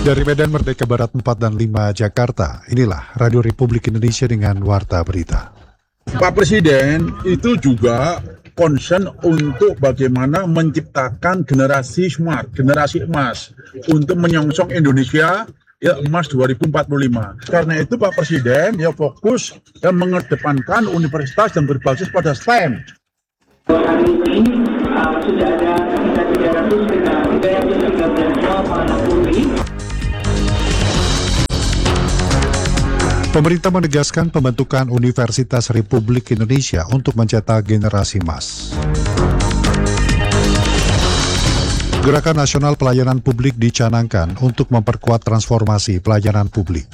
Dari Medan Merdeka Barat 4 dan 5 Jakarta, inilah Radio Republik Indonesia dengan Warta Berita. Pak Presiden itu juga concern untuk bagaimana menciptakan generasi smart, generasi emas untuk menyongsong Indonesia emas 2045. Karena itu Pak Presiden fokus mengedepankan universitas yang berbasis pada STEM. Hari ini sudah ada sekitar 313 siswa anak putri. Pemerintah menegaskan pembentukan Universitas Republik Indonesia untuk mencetak generasi emas. Gerakan Nasional Pelayanan Publik dicanangkan untuk memperkuat transformasi pelayanan publik.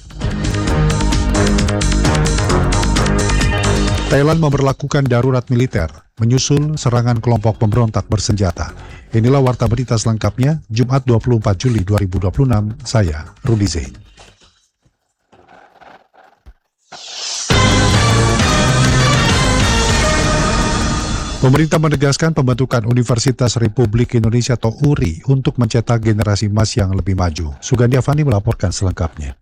Thailand memberlakukan darurat militer, menyusul serangan kelompok pemberontak bersenjata. Inilah Warta Berita selengkapnya, Jumat 24 Juli 2026, saya Rudi Zain. Pemerintah menegaskan pembentukan Universitas Republik Indonesia atau URI untuk mencetak generasi emas yang lebih maju. Sugandi Avani melaporkan selengkapnya.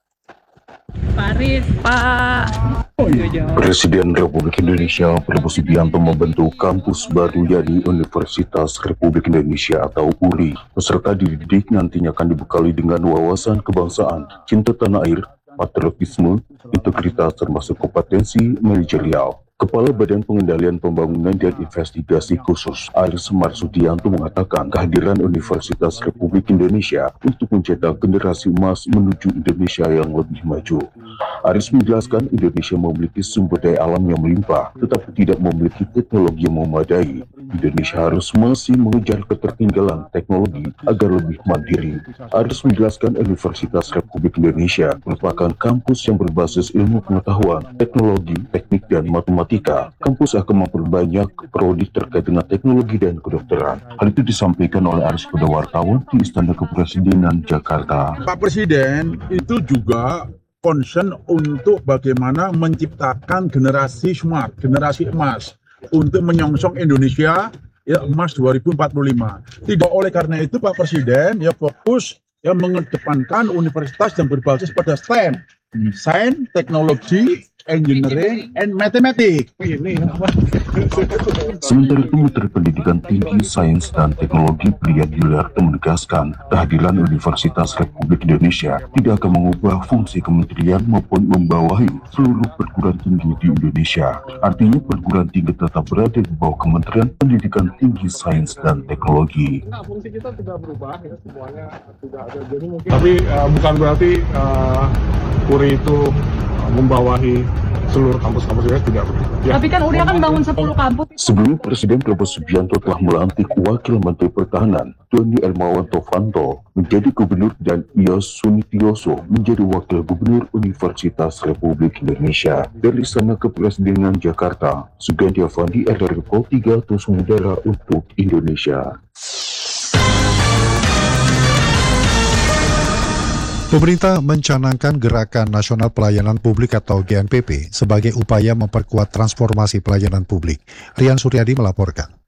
Presiden Republik Indonesia Prabowo Subianto membentuk kampus baru yakni Universitas Republik Indonesia atau URI. Peserta dididik nantinya akan dibekali dengan wawasan kebangsaan, cinta tanah air, patriotisme, integritas termasuk kompetensi manajerial. Kepala Badan Pengendalian Pembangunan dan Investigasi Khusus Aris Marsudianto mengatakan kehadiran Universitas Republik Indonesia untuk mencetak generasi emas menuju Indonesia yang lebih maju. Aris menjelaskan Indonesia memiliki sumber daya alam yang melimpah, tetapi tidak memiliki teknologi yang memadai. Indonesia harus masih mengejar ketertinggalan teknologi agar lebih mandiri. Aris menjelaskan Universitas Republik Indonesia merupakan kampus yang berbasis ilmu pengetahuan, teknologi, teknik, dan matematika. Kampus akan memperbanyak prodi terkait dengan teknologi dan kedokteran. Hal itu disampaikan oleh Aris pada wartawan di Istana Kepresidenan Jakarta. Pak Presiden itu juga concern untuk bagaimana menciptakan generasi smart, generasi emas untuk menyongsong Indonesia emas 2045. Tidak oleh karena itu Pak Presiden fokus mengedepankan universitas yang berbasis pada STEM, Science, Technology, Engineering, and Mathematics. Sementara itu, Menteri Pendidikan Tinggi, Sains, dan Teknologi Brian Yuliarto menegaskan kehadiran Universitas Republik Indonesia tidak akan mengubah fungsi kementerian maupun membawahi seluruh perguruan tinggi di Indonesia. Artinya perguruan tinggi tetap berada di bawah Kementerian Pendidikan Tinggi, Sains, dan Teknologi. Nah, fungsi kita tidak berubah ya, semuanya tidak ada. Jadi mungkin, tapi bukan berarti URI itu membawahi seluruh kampus-kampus ya, tidak begitu. Ya. Tapi kan URI akan bangun 10 kampus. Sebelumnya Presiden Prabowo Subianto telah melantik Wakil Menteri Pertahanan Doni Hermawan Tovanto menjadi gubernur dan Iyas Sunitioso menjadi Wakil Gubernur Universitas Republik Indonesia. Dari Istana Kepresidenan Jakarta, Sugandi Avandi, RRI 3 Terus Mengudara untuk Indonesia. Pemerintah mencanangkan Gerakan Nasional Pelayanan Publik atau GNPP sebagai upaya memperkuat transformasi pelayanan publik. Rian Suryadi melaporkan.